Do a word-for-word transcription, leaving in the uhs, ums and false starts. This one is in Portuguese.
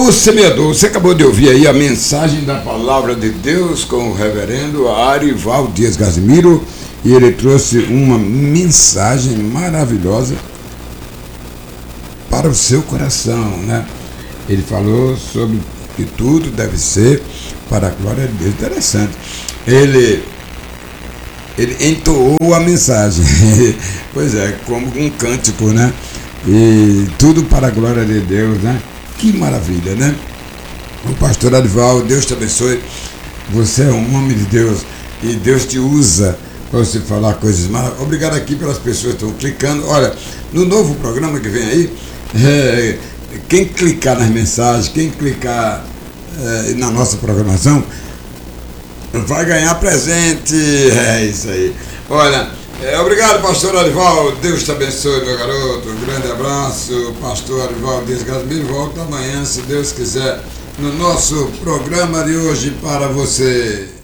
o semeador. Você acabou de ouvir aí a mensagem da palavra de Deus com o reverendo Arival Dias Casimiro, e ele trouxe uma mensagem maravilhosa para o seu coração, né? Ele falou sobre que tudo deve ser para a glória de Deus. Interessante. Ele, ele entoou a mensagem, pois é, como um cântico, né? E tudo para a glória de Deus, né? Que maravilha, né? O pastor Arival, Deus te abençoe. Você é um homem de Deus e Deus te usa para você falar coisas maravilhosas. Obrigado aqui pelas pessoas que estão clicando. Olha, no novo programa que vem aí, é, quem clicar nas mensagens, quem clicar é, na nossa programação, vai ganhar presente. É isso aí. Olha, é, obrigado, pastor Arival. Deus te abençoe, meu garoto. Um grande abraço. Pastor Arival Dias Casimiro volta amanhã, se Deus quiser, no nosso programa de hoje para você.